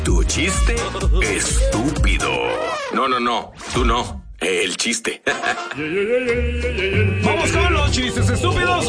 Tu chiste estúpido. No, tú no. El chiste. Vamos con los chistes estúpidos.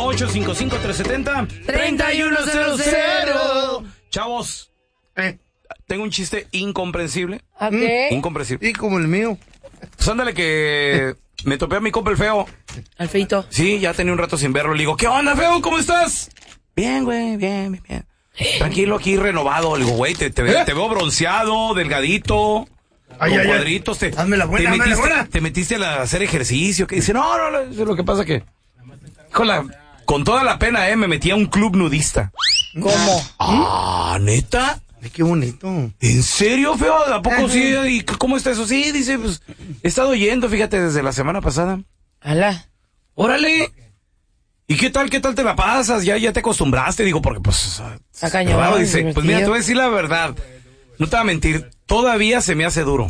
1-855-370-3100. Chavos, tengo un chiste incomprensible. ¿Qué? Incomprensible. Y como el mío. Pues ándale que me topé a mi compa el feo. Al feito. Sí, ya tenía un rato sin verlo. Le digo, ¿qué onda, feo? ¿Cómo estás? Bien, güey, bien. Tranquilo, aquí renovado. Le digo, güey, te veo bronceado, delgadito. Con cuadritos. Hazme la buena, Te metiste a hacer ejercicio. Que dice, no, lo que pasa que... Con toda la pena, me metí a un club nudista. ¿Cómo? ¿Neta? Ay, qué bonito. ¿En serio, feo? ¿A poco sí? ¿Y cómo está eso? Sí, dice, pues, he estado yendo, fíjate, desde la semana pasada. Alá. ¡Órale! ¿Y qué tal te la pasas? ¿Ya te acostumbraste? Digo, porque, pues... Cañón, dice, pues mira, te voy a decir la verdad. No te voy a mentir, todavía se me hace duro.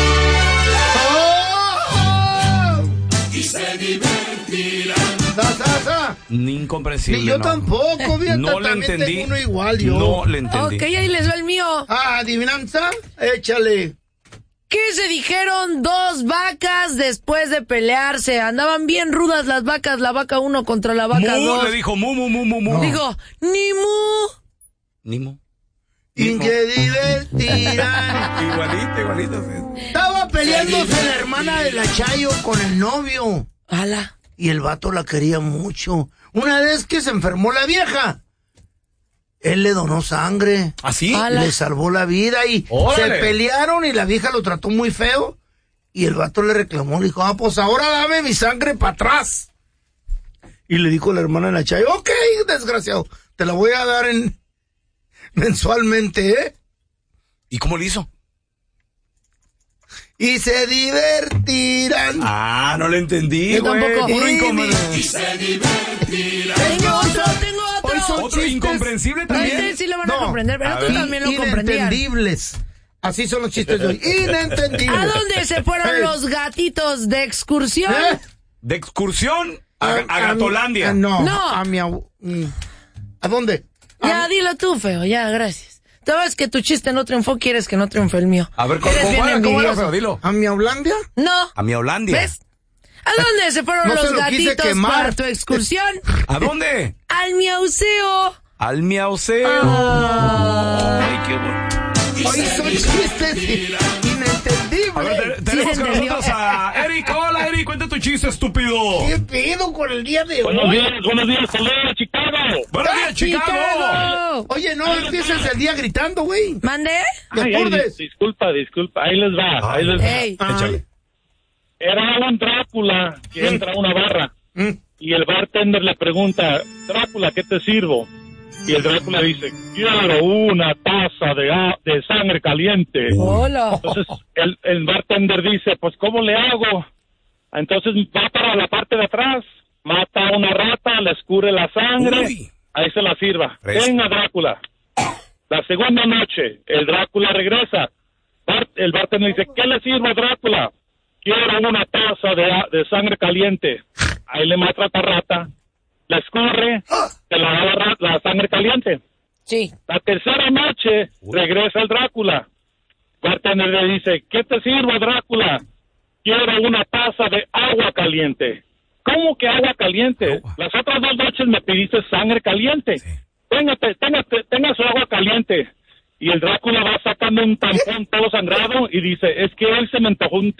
Y se divertirán. Incomprensible. Ni yo tampoco, fíjate. No le también entendí. tengo uno igual, yo. No le entendí. Ok, ahí les va el mío. ¿Adivinanza? Échale. ¿Qué se dijeron dos vacas después de pelearse? Andaban bien rudas las vacas, la vaca 1 contra la vaca 2. Le dijo mu. No. Dijo, ni mu. Ni mu. Y que divertirán. Igualito. Estaba peleándose la hermana de la Chayo con el novio. Ala. Y el vato la quería mucho. Una vez que se enfermó la vieja, él le donó sangre. ¿Así? Le salvó la vida y ¡Órale! se pelearon y la vieja lo trató muy feo. Y el vato le reclamó, le dijo, pues ahora dame mi sangre para atrás. Y le dijo la hermana de la Chayo, ok, desgraciado, te la voy a dar mensualmente, ¿eh? ¿Y cómo le hizo? Y se divertirán. No le entendí, Yo güey. tampoco. Puro incomprensible. Y se divertirán. Tengo otro. Hoy son ¿Otro chistes. incomprensible también? Ustedes sí lo van a comprender, pero tú también lo comprendías. Inentendibles. Así son los chistes de hoy. Inentendibles. ¿A dónde se fueron los gatitos de excursión? ¿De excursión? A Gatolandia. No. No. ¿A dónde? Ya, dilo tú, feo, ya, gracias. Tú ves que tu chiste no triunfó, quieres que no triunfe el mío. A ver, Eres bien ¿cómo era, envidioso. feo? Dilo. ¿A mi Hollandia? No. A mi Holandia. ¿Ves? ¿A dónde se fueron No se los lo quise gatitos quemar. para tu excursión? ¿A dónde? Al miauceo. Al miauceo. Ay, qué bueno. Hoy son chistes inentendibles. A ver, tenemos se con entendió. nosotros a Eric. Hola, Eric, cuenta tu chiste, estúpido. ¿Qué pedo con el día de hoy? Buenos días, saludos a Chicago. Buenos días, Chicago. Oye, no empieces el día gritando, güey. ¿Mandé? ¿Te acuerdes? Disculpa, ahí les va. Ey. Échale. Era un Drácula que entra a una barra y el bartender le pregunta, Drácula, ¿qué te sirvo? Y el Drácula dice, quiero una taza de sangre caliente. Hola. Entonces el bartender dice, pues ¿cómo le hago? Entonces va para la parte de atrás, mata a una rata, le escurre la sangre, Uy. ahí se la sirva. Fresco. Venga, Drácula. La segunda noche, el Drácula regresa. El bartender dice, ¿qué le sirvo a Drácula? Quiero una taza de sangre caliente. Ahí le mata a la rata, la escurre, se la da la sangre caliente. Sí. La tercera noche regresa el Drácula. Bartender le dice, ¿qué te sirvo, Drácula? Quiero una taza de agua caliente. ¿Cómo que agua caliente? Agua. Las otras 2 noches me pediste sangre caliente. Sí. Tenga su agua caliente. Y el Drácula va sacando un tampón todo sangrado y dice, es que hoy se me antojó un